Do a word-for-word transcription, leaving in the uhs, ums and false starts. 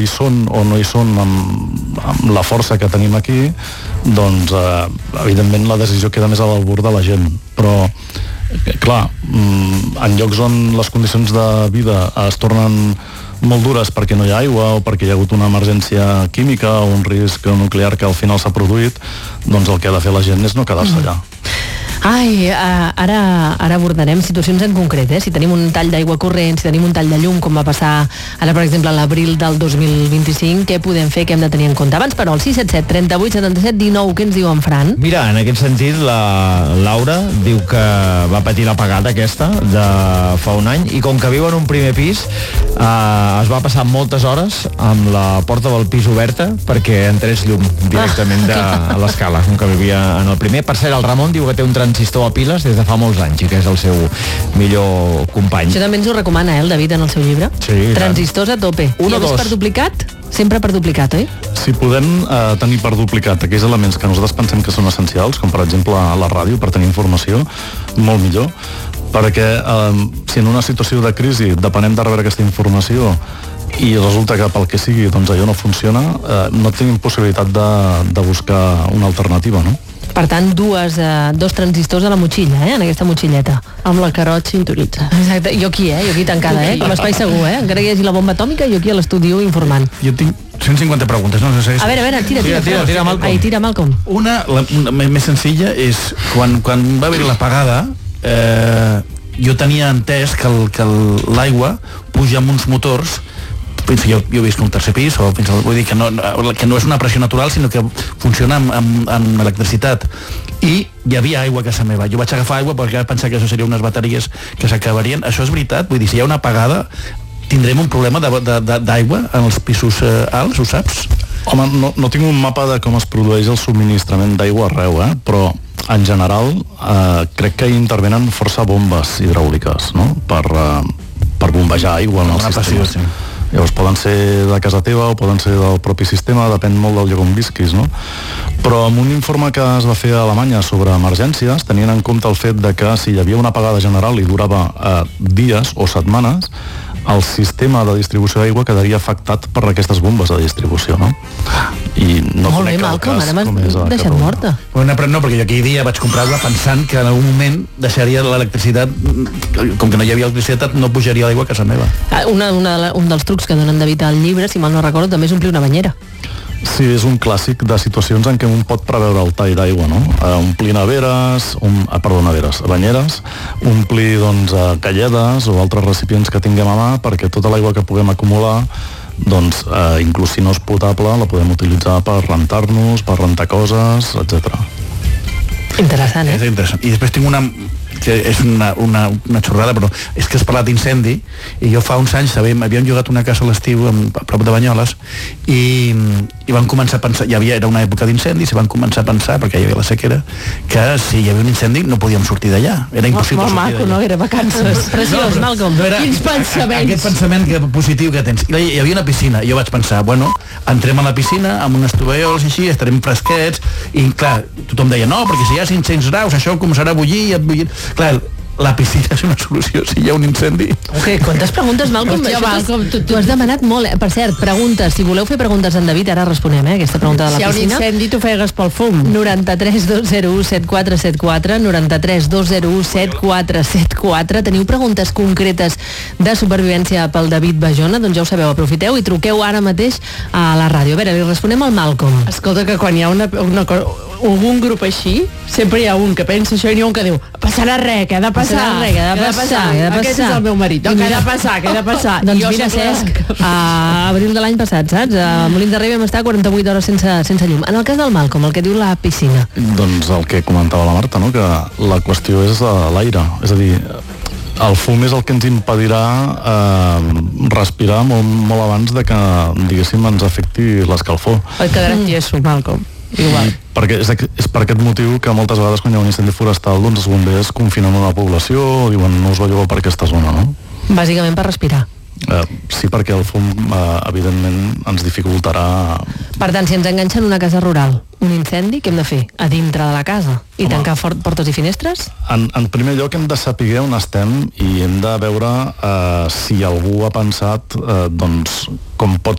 hi són o no hi són amb, amb la força que tenim aquí, doncs eh, evidentment la decisió queda més a l'albur de la gent, però clar, en llocs on les condicions de vida es tornen molt dures perquè no hi ha aigua o perquè hi ha hagut una emergència química o un risc nuclear que al final s'ha produït, doncs el que ha de fer la gent és no quedar-se allà. Ai, uh, ara, ara abordarem situacions en concret, eh? Si tenim un tall d'aigua corrent, si tenim un tall de llum, com va passar ara, per exemple, a l'abril del dos mil vint-i-cinc, què podem fer, què hem de tenir en compte? Abans, però, el sis set set, trenta-vuit, setanta-set, dinou, què ens diu en Fran? Mira, en aquest sentit, la Laura diu que va patir l'apagada aquesta de fa un any i com que viu en un primer pis, eh, es va passar moltes hores amb la porta del pis oberta perquè entrés llum directament de l'escala, com que vivia en el primer. Per cert, el Ramon diu que té un transistor a piles des de fa molts anys i que és el seu millor company. Això també ens ho recomana, eh, el David, en el seu llibre. Sí, transistors a tope. Un o dos. Per duplicat? Sempre per duplicat, oi? Si podem eh, tenir per duplicat aquells elements que nosaltres pensem que són essencials, com per exemple la ràdio per tenir informació, molt millor, perquè eh, si en una situació de crisi depenem de rebre aquesta informació i resulta que pel que sigui doncs allò no funciona, eh, no tenim possibilitat de, de buscar una alternativa, no? Per tant, dues, eh, dos transistors a la motxilla, eh, en aquesta motxilleta. Amb la carot sintonitzada. Exacte, jo aquí, eh, jo aquí tancada, eh, com espai segur, eh, encara que hi hagi la bomba atòmica, jo aquí a l'estudi informant. Jo tinc cent cinquanta preguntes, no sé si... A veure, a veure, tira, tira, tira, tira, Malcolm. Ai, tira, Malcolm. Una, la, una més senzilla, és quan, quan va haver l'apagada, eh, jo tenia entès que el, que el, l'aigua puja amb uns motors. Penso, jo, jo he vist un tercer pis, o penso, vull dir que no, que no és una pressió natural, sinó que funciona amb, amb, amb electricitat. I hi havia aigua a casa meva. Jo vaig agafar aigua perquè vaig pensar que això serien unes bateries que s'acabarien. Això és veritat? Vull dir, si hi ha una apagada, tindrem un problema de, de, de, d'aigua en els pisos eh, alts, ho saps? Home, no, no tinc un mapa de com es produeix el subministrament d'aigua arreu, eh? Però en general eh, crec que hi intervenen força bombes hidràuliques, no? Per, eh, per bombejar aigua en el sistema. Sí. Llavors poden ser de casa teva o poden ser del propi sistema, depèn molt del lloc on visquis, no? Però amb un informe que es va fer a Alemanya sobre emergències, tenint en compte el fet de que si hi havia una apagada general i durava eh, dies o setmanes, el sistema de distribució d'aigua quedaria afectat per aquestes bombes de distribució, no? I no molt bé, Malcolm, ara m'has deixat morta. Bueno, però no, perquè jo aquell dia vaig comprar aigua pensant que en algun moment deixaria l'electricitat, com que no hi havia electricitat, no pujaria l'aigua a casa meva. Una, una, un dels trucs que donen David al llibre, si mal no recordo, també és omplir una banyera. Sí, és un clàssic de situacions en què un pot preveure el tall d'aigua, no? Uh, omplir neveres, um, ah, perdó, neveres, banyeres, omplir, doncs, uh, calledes o altres recipients que tinguem a mà perquè tota l'aigua que puguem acumular, doncs, uh, inclús si no és potable, la podem utilitzar per rentar-nos, per rentar coses, etcètera. Interessant, eh? És interessant. I després tinc una que és una, una, una xorrada, però és que has parlat d'incendi i jo fa uns anys sabem, havíem llogat una casa a l'estiu a prop de Banyoles i, i van començar a pensar, hi havia, era una època d'incendis i van començar a pensar, perquè hi havia la sequera, que si hi havia un incendi no podíem sortir d'allà, era impossible molt sortir maco, d'allà. No? Era vacances. Preciós, no, Malcolm. No era, Quins pensaments. Aquest pensament que, positiu que tens. I hi havia una piscina i jo vaig pensar, bueno, entrem a la piscina amb unes tovalloles i així, estarem fresquets i clar, tothom deia, no, perquè si hi ha cinc-cents graus això començarà a bullir i a bullir. Clar, la piscina és una solució si hi ha un incendi. Ok, quantes preguntes, Malcolm? Hòstia, Malcolm, tu, tu has demanat molt. Per cert, preguntes, si voleu fer preguntes en David, ara responem, eh, aquesta pregunta de la si piscina. Si hi ha un incendi, tu fegues pel fum. noranta-tres dos zero u set quatre set quatre, noranta-tres dos zero u set quatre set quatre. Teniu preguntes concretes de supervivència pel David Bajona? Doncs ja ho sabeu, aprofiteu i truqueu ara mateix a la ràdio. A veure, li responem al Malcolm. Escolta, que quan hi ha una, una algun grup així, sempre hi ha un que pensa això i n'hi ha un que diu, passarà res, què ha de passar? Passarà res, què ha de passar? Què ha de Aquest és el meu marit, no, què ha de passar, què ha de passar? Doncs mira, Cesc, a abril de l'any passat, saps? A Molins de Rei vam estar quaranta-vuit hores sense, sense llum. En el cas del Malcolm, el que diu la piscina. Doncs el que comentava la Marta, no? Que la qüestió és l'aire, és a dir, el fum és el que ens impedirà eh, respirar molt, molt abans de que, diguéssim, ens afecti l'escalfor. Et quedarà tieso, Malcolm. Igual. Perquè és, és per aquest motiu que moltes vegades quan hi ha un incendi forestal doncs els bombers confinen una població o diuen no us veieu per aquesta zona, no? Bàsicament per respirar. Eh, sí, perquè el fum eh, evidentment ens dificultarà. Per tant, si ens enganxa en una casa rural un incendi, què hem de fer? A dintre de la casa? I Home. tancar fort portes i finestres? En, en primer lloc hem de saber on estem i hem de veure eh, si algú ha pensat eh, doncs, com pot